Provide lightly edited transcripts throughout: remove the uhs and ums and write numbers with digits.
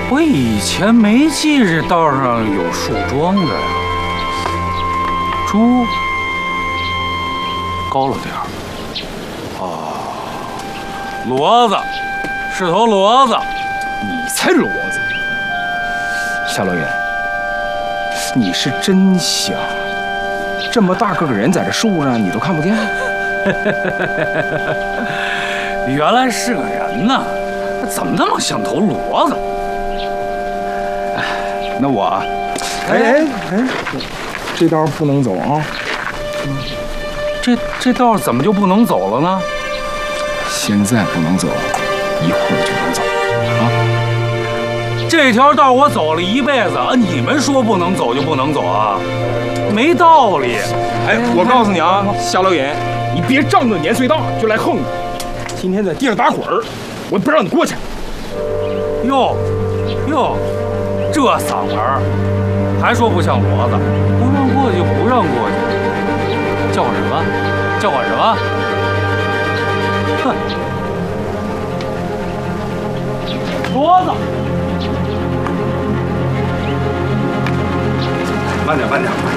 我以前没记这道上有树桩的呀。猪高了点儿。哦，骡子是头骡子。 你才骡子！夏老远，你是真瞎。这么大个个人在这树上，你都看不见？ 原来是个人呐，怎么那么像头骡子？ 那我，这道不能走啊！ 这道怎么就不能走了呢？ 现在不能走，一会儿就能走啊！ 这条道我走了一辈子，你们说不能走就不能走啊？没道理！ 哎，我告诉你啊，夏老远，你别仗着年岁大就来横我。今天在地上打滚儿，我不让你过去。 哟，这嗓门儿，还说不像骡子，不让过去就不让过去，叫唤什么？叫唤什么？哼，骡子！ 慢点。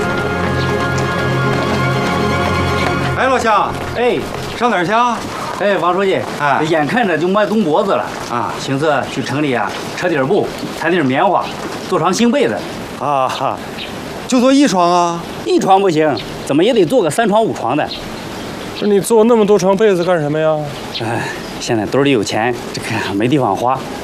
哎，老乡， 哎， 上哪儿去啊？ 哎，王书记， 哎， 眼看着就卖冬脖子了啊，寻思去城里啊扯点布，裁点棉花，做床新被子。 啊，就做一床啊？ 一床不行，怎么也得做个3床5床的。 那你做那么多床被子干什么呀？ 哎，现在兜里有钱，这个没地方花，